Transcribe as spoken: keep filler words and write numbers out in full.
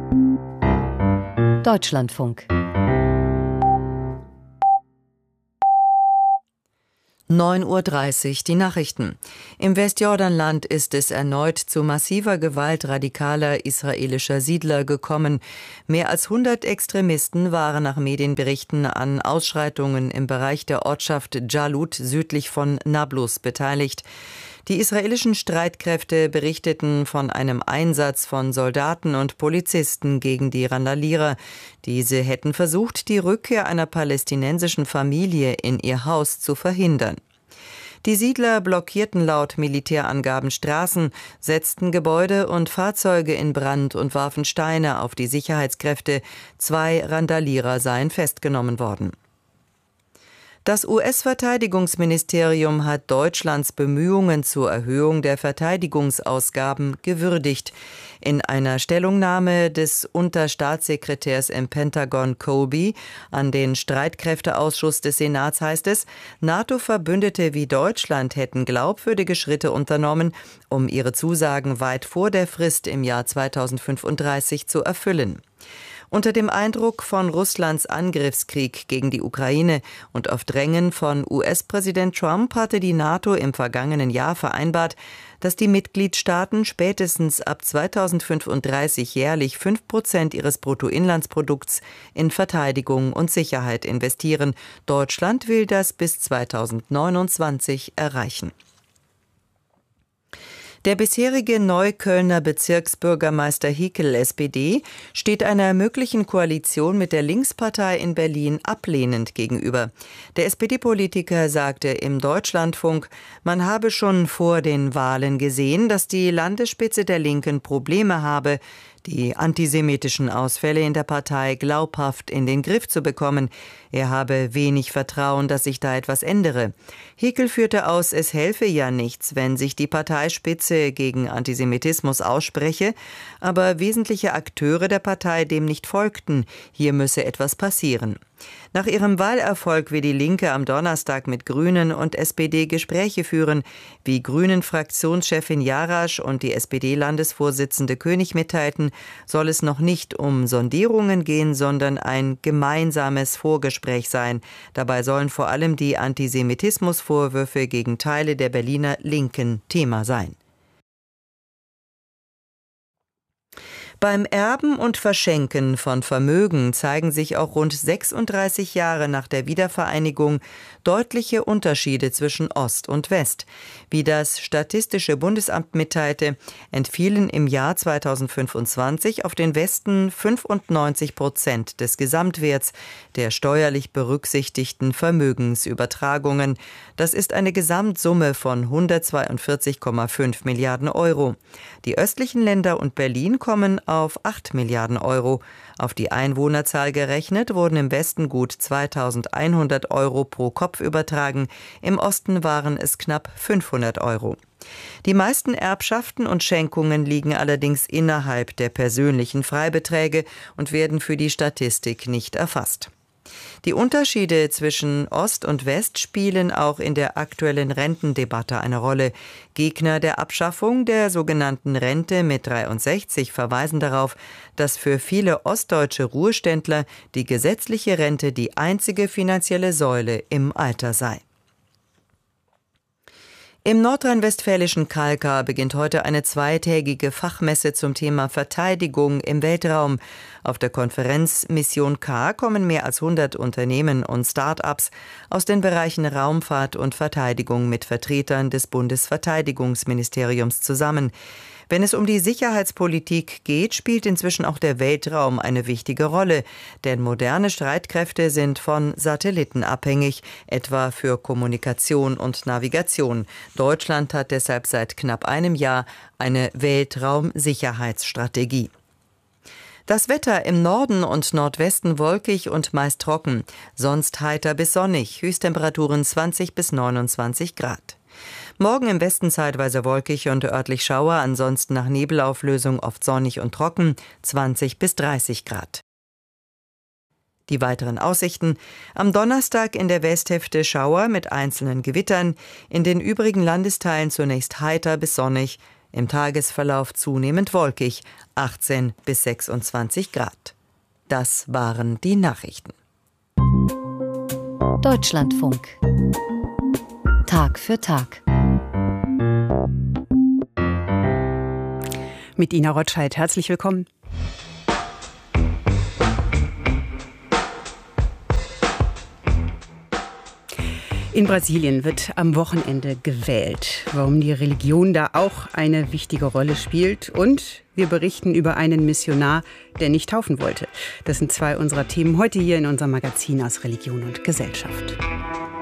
Deutschlandfunk. neun Uhr dreißig, die Nachrichten. Im Westjordanland ist es erneut zu massiver Gewalt radikaler israelischer Siedler gekommen. Mehr als hundert Extremisten waren nach Medienberichten an Ausschreitungen im Bereich der Ortschaft Jalut südlich von Nablus beteiligt. Die israelischen Streitkräfte berichteten von einem Einsatz von Soldaten und Polizisten gegen die Randalierer. Diese hätten versucht, die Rückkehr einer palästinensischen Familie in ihr Haus zu verhindern. Die Siedler blockierten laut Militärangaben Straßen, setzten Gebäude und Fahrzeuge in Brand und warfen Steine auf die Sicherheitskräfte. Zwei Randalierer seien festgenommen worden. Das U S-Verteidigungsministerium hat Deutschlands Bemühungen zur Erhöhung der Verteidigungsausgaben gewürdigt. In einer Stellungnahme des Unterstaatssekretärs im Pentagon Colby an den Streitkräfteausschuss des Senats heißt es, NATO-Verbündete wie Deutschland hätten glaubwürdige Schritte unternommen, um ihre Zusagen weit vor der Frist im Jahr zweitausendfünfunddreißig zu erfüllen. Unter dem Eindruck von Russlands Angriffskrieg gegen die Ukraine und auf Drängen von U S-Präsident Trump hatte die NATO im vergangenen Jahr vereinbart, dass die Mitgliedstaaten spätestens ab zweitausendfünfunddreißig jährlich fünf Prozent ihres Bruttoinlandsprodukts in Verteidigung und Sicherheit investieren. Deutschland will das bis zweitausendneunundzwanzig erreichen. Der bisherige Neuköllner Bezirksbürgermeister Hickel, S P D, steht einer möglichen Koalition mit der Linkspartei in Berlin ablehnend gegenüber. Der S P D-Politiker sagte im Deutschlandfunk, man habe schon vor den Wahlen gesehen, dass die Landesspitze der Linken Probleme habe, die antisemitischen Ausfälle in der Partei glaubhaft in den Griff zu bekommen. Er habe wenig Vertrauen, dass sich da etwas ändere. Hickel führte aus, es helfe ja nichts, wenn sich die Parteispitze gegen Antisemitismus ausspreche, aber wesentliche Akteure der Partei dem nicht folgten. Hier müsse etwas passieren. Nach ihrem Wahlerfolg will die Linke am Donnerstag mit Grünen und S P D Gespräche führen. Wie Grünen-Fraktionschefin Jarasch und die S P D-Landesvorsitzende König mitteilten, soll es noch nicht um Sondierungen gehen, sondern ein gemeinsames Vorgespräch sein. Dabei sollen vor allem die Antisemitismusvorwürfe gegen Teile der Berliner Linken Thema sein. Beim Erben und Verschenken von Vermögen zeigen sich auch rund sechsunddreißig Jahre nach der Wiedervereinigung deutliche Unterschiede zwischen Ost und West. Wie das Statistische Bundesamt mitteilte, entfielen im Jahr zweitausendfünfundzwanzig auf den Westen fünfundneunzig Prozent des Gesamtwerts der steuerlich berücksichtigten Vermögensübertragungen. Das ist eine Gesamtsumme von hundertzweiundvierzig Komma fünf Milliarden Euro. Die östlichen Länder und Berlin kommen auf acht Milliarden Euro. Auf die Einwohnerzahl gerechnet wurden im Westen gut zweitausendeinhundert Euro pro Kopf übertragen, im Osten waren es knapp fünfhundert Euro. Die meisten Erbschaften und Schenkungen liegen allerdings innerhalb der persönlichen Freibeträge und werden für die Statistik nicht erfasst. Die Unterschiede zwischen Ost und West spielen auch in der aktuellen Rentendebatte eine Rolle. Gegner der Abschaffung der sogenannten Rente mit dreiundsechzig verweisen darauf, dass für viele ostdeutsche Ruheständler die gesetzliche Rente die einzige finanzielle Säule im Alter sei. Im nordrhein-westfälischen Kalkar beginnt heute eine zweitägige Fachmesse zum Thema Verteidigung im Weltraum. Auf der Konferenz Mission K kommen mehr als hundert Unternehmen und Start-ups aus den Bereichen Raumfahrt und Verteidigung mit Vertretern des Bundesverteidigungsministeriums zusammen. Wenn es um die Sicherheitspolitik geht, spielt inzwischen auch der Weltraum eine wichtige Rolle, denn moderne Streitkräfte sind von Satelliten abhängig, etwa für Kommunikation und Navigation. Deutschland hat deshalb seit knapp einem Jahr eine Weltraumsicherheitsstrategie. Das Wetter im Norden und Nordwesten wolkig und meist trocken, sonst heiter bis sonnig, Höchsttemperaturen zwanzig bis neunundzwanzig Grad. Morgen im Westen zeitweise wolkig und örtlich Schauer, ansonsten nach Nebelauflösung oft sonnig und trocken, zwanzig bis dreißig Grad. Die weiteren Aussichten: Am Donnerstag in der Westhälfte Schauer mit einzelnen Gewittern, in den übrigen Landesteilen zunächst heiter bis sonnig, Im Tagesverlauf zunehmend wolkig, achtzehn bis sechsundzwanzig Grad. Das waren die Nachrichten. Deutschlandfunk. Tag für Tag. Mit Ina Rotscheid. Herzlich willkommen. In Brasilien wird am Wochenende gewählt. Warum die Religion da auch eine wichtige Rolle spielt. Und wir berichten über einen Missionar, der nicht taufen wollte. Das sind zwei unserer Themen heute hier in unserem Magazin aus Religion und Gesellschaft.